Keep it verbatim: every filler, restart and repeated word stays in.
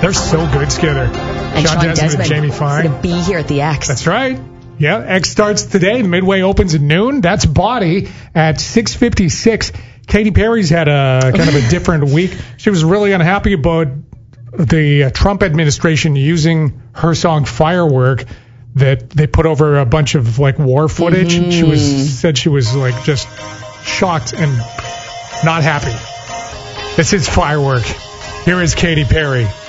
They're so good, Skinner. And Sean, Sean Desmond, Desmond and Jamie is Fine. going to be here at the X. That's right. Yeah, X starts today. The Midway opens at noon. That's Body at six fifty-six. Katy Perry's had a kind of a different week. She was really unhappy about the uh, Trump administration using her song Firework that they put over a bunch of like war footage. Mm-hmm. She was said she was like just shocked and not happy. This is Firework. Here is Katy Perry.